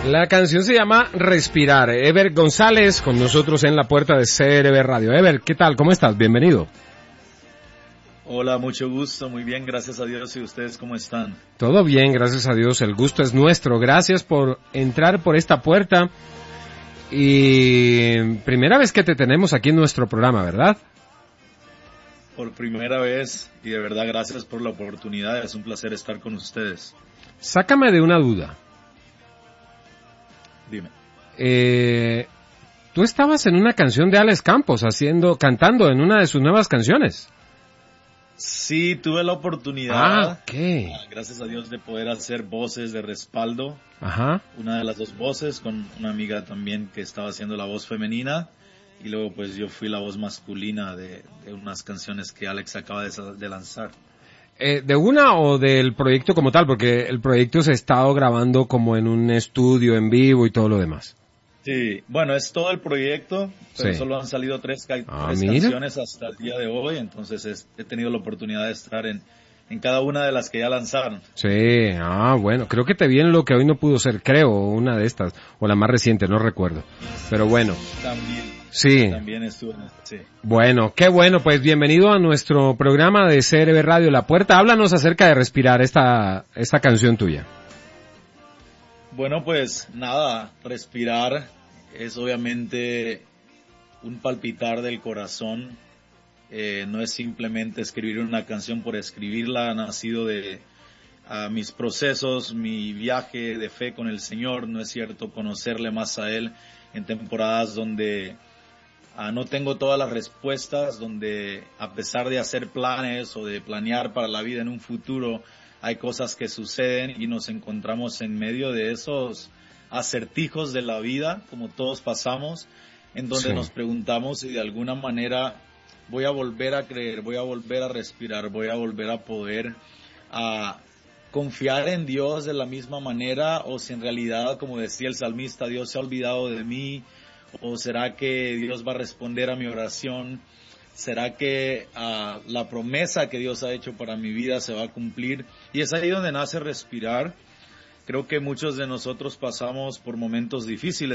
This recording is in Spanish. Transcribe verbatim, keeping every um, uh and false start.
La canción se llama Respirar. Ever González con nosotros en la puerta de C R B Radio. Ever, ¿qué tal? ¿Cómo estás? Bienvenido. Hola, mucho gusto, muy bien, gracias a Dios. ¿Y ustedes cómo están? Todo bien, gracias a Dios, el gusto es nuestro. Gracias por entrar por esta puerta. Y primera vez que te tenemos aquí en nuestro programa, ¿verdad? Por primera vez, y de verdad gracias por la oportunidad, es un placer estar con ustedes. Sácame de una duda. Dime. Eh, tú estabas en una canción de Alex Campos, haciendo, cantando en una de sus nuevas canciones. Sí, tuve la oportunidad, ah, okay. gracias a Dios, de poder hacer voces de respaldo. Ajá. Una de las dos voces con una amiga también que estaba haciendo la voz femenina. Y luego pues yo fui la voz masculina de, de unas canciones que Alex acaba de, de lanzar. Eh, ¿De una o del proyecto como tal? Porque el proyecto se ha estado grabando como en un estudio en vivo y todo lo demás. Sí, bueno, es todo el proyecto, pero sí. solo han salido tres, ca ah, tres mira. canciones hasta el día de hoy, entonces es, he tenido la oportunidad de estar en, en cada una de las que ya lanzaron. Sí, ah, bueno, creo que te vi en Lo que hoy no pudo ser, creo, una de estas, o la más reciente, no recuerdo, pero bueno. También. Sí. También estuve en este, sí. Bueno, qué bueno, pues bienvenido a nuestro programa de C R B Radio La Puerta. Háblanos acerca de Respirar, esta, esta canción tuya. Bueno, pues nada, Respirar es obviamente un palpitar del corazón. Eh, no es simplemente escribir una canción por escribirla, ha nacido de uh, mis procesos, mi viaje de fe con el Señor, no es cierto, conocerle más a Él en temporadas donde uh, no tengo todas las respuestas, donde a pesar de hacer planes o de planear para la vida en un futuro, hay cosas que suceden y nos encontramos en medio de esos acertijos de la vida, como todos pasamos, en donde sí. nos preguntamos si de alguna manera voy a volver a creer, voy a volver a respirar, voy a volver a poder a confiar en Dios de la misma manera, o si en realidad, como decía el salmista, Dios se ha olvidado de mí, o será que Dios va a responder a mi oración. ¿Será que uh, la promesa que Dios ha hecho para mi vida se va a cumplir? Y es ahí donde nace Respirar. Creo que muchos de nosotros pasamos por momentos difíciles